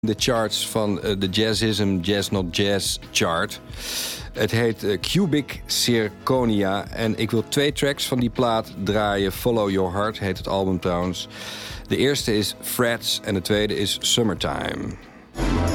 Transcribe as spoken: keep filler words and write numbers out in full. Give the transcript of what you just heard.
de charts van uh, de Jazzism Jazz Not Jazz chart. Het heet uh, Cubic Zirconia en ik wil twee tracks van die plaat draaien. Follow Your Heart heet het album trouwens. De eerste is Frets en de tweede is Summertime.